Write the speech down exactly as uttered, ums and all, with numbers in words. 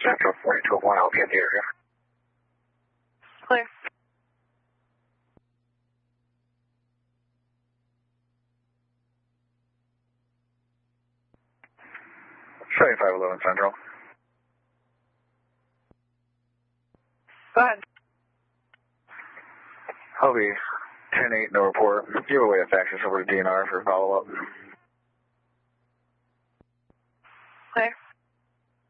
Central forty-two oh one, I'll get here. Clear. seventy-five eleven Central. Go ahead. I'll be ten eight, no report. Give away a fax over to D N R for follow-up. Clear.